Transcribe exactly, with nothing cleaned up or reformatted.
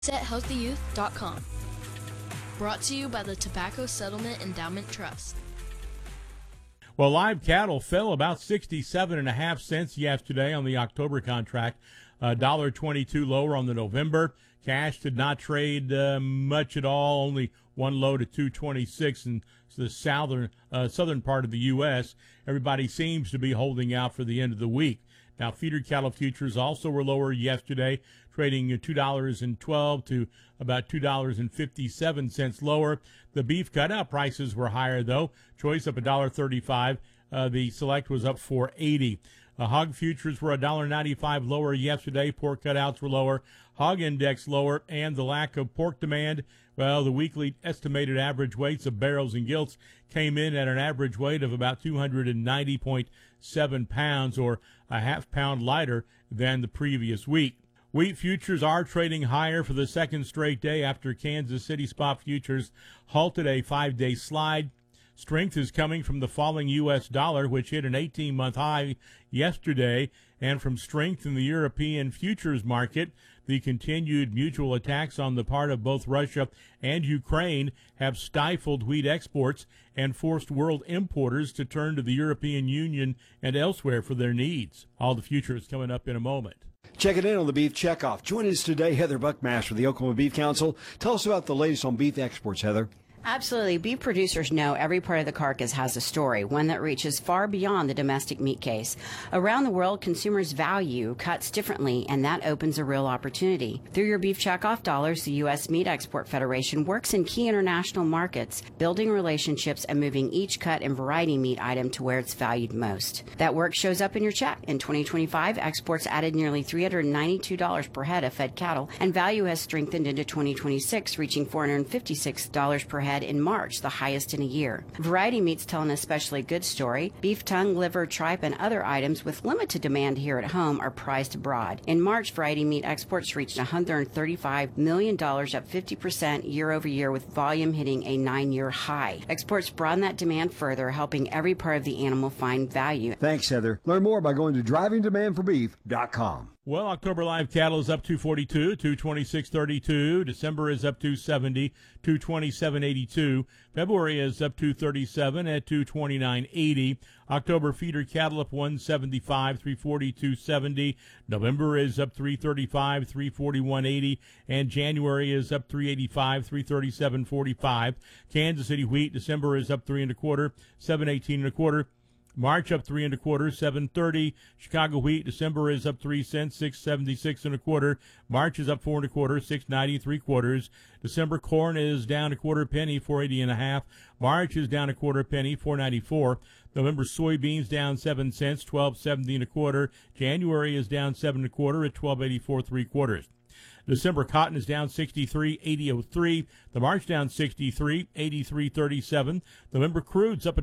set healthy youth dot com. Brought to you by the Tobacco Settlement Endowment Trust. Well, live cattle fell about sixty-seven and a half cents yesterday on the October contract, one dollar twenty-two lower on the November. Cash did not trade uh, much at all, only one low to two twenty-six in the southern uh, southern part of the U S Everybody seems to be holding out for the end of the week. Now, feeder cattle futures also were lower yesterday, trading two dollars and twelve to about two dollars and fifty-seven cents lower. The beef cutout prices were higher, though. Choice up one dollar thirty-five. Uh, the select was up four eighty. Uh, hog futures were one dollar ninety-five lower yesterday. Pork cutouts were lower. Hog index lower, and the lack of pork demand. Well, the weekly estimated average weights of barrels and gilts came in at an average weight of about two hundred ninety point seven pounds, or a half pound lighter than the previous week. Wheat futures are trading higher for the second straight day after Kansas City spot futures halted a five-day slide. Strength is coming from the falling U S dollar, which hit an eighteen-month high yesterday, and from strength in the European futures market. The continued mutual attacks on the part of both Russia and Ukraine have stifled wheat exports and forced world importers to turn to the European Union and elsewhere for their needs. All the futures coming up in a moment. Checking in on the Beef Checkoff. Joining us today, Heather Buckmaster of the Oklahoma Beef Council. Tell us about the latest on beef exports, Heather. Absolutely. Beef producers know every part of the carcass has a story, one that reaches far beyond the domestic meat case. Around the world, consumers value cuts differently, and that opens a real opportunity. Through your Beef Checkoff dollars, the U S Meat Export Federation works in key international markets, building relationships and moving each cut and variety meat item to where it's valued most. That work shows up in your check. In twenty twenty-five, exports added nearly three hundred ninety-two dollars per head of fed cattle, and value has strengthened into twenty twenty-six, reaching four hundred fifty-six dollars per head in March, the highest in a year. Variety meats tell an especially good story. Beef tongue, liver, tripe, and other items with limited demand here at home are prized abroad. In March, variety meat exports reached one hundred thirty-five million dollars, up fifty percent year over year, with volume hitting a nine-year high. Exports broaden that demand further, helping every part of the animal find value. Thanks, Heather. Learn more by going to driving demand for beef dot com. Well, October live cattle is up two forty-two, two twenty-six thirty-two. December is up two seventy, two twenty-seven eighty-two. February is up two thirty-seven at two twenty-nine eighty. October feeder cattle up one seventy-five, three forty-two seventy. November is up three thirty-five, three forty-one eighty, and January is up three eighty-five, three thirty-seven forty-five. Kansas City wheat, December is up three and a quarter, seven eighteen and a quarter. March up three and a quarter, seven thirty. Chicago wheat, December is up three cents, six seventy-six and a quarter. March is up four and a quarter, six ninety three quarters. December corn is down a quarter penny, four eighty and a half. March is down a quarter penny, four ninety-four. November soybeans down seven cents, twelve seventy and a quarter. January is down seven and a quarter at twelve eighty-four three quarters. December cotton is down sixty-three, eighty oh three. The March down sixty-three, eighty-three thirty-seven. November crude's up